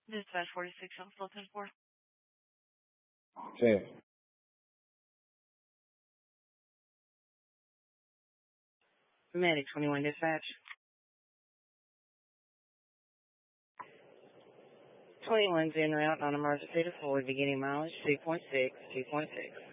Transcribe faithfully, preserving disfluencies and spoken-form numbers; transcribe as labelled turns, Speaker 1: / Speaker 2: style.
Speaker 1: Dispatch forty-six, I'm still ten four.
Speaker 2: Sí.
Speaker 1: Medic twenty-one dispatch. twenty-one's en route on emergency deployed beginning mileage two point six, two point six.